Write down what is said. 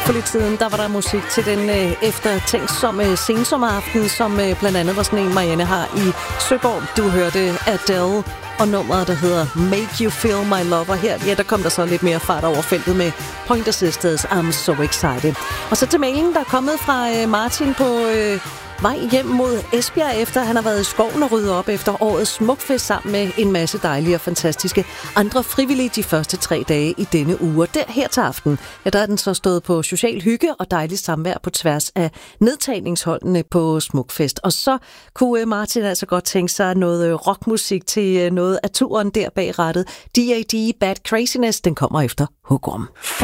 For lidt siden, der var der musik til den eftertænksomme sensommeraften, som blandt andet var sådan en, Marianne har i Søborg. Du hørte Adele og nummeret, der hedder Make You Feel My Lover. Her, ja, der kom der så lidt mere fart over feltet med Pointer Sisters, I'm So Excited. Og så til mailen, der er kommet fra Martin på vej hjem mod Esbjerg, efter han har været i skoven og ryddet op efter årets Smukfest sammen med en masse dejlige og fantastiske andre frivillige de første 3 dage i denne uge. Der her til aften, ja, der er den så stået på social hygge og dejligt samvær på tværs af nedtagningsholdene på Smukfest. Og så kunne Martin altså godt tænke sig noget rockmusik til noget af turen der bag rattet. D.A.D. Bad Craziness, den kommer efter Hugorm.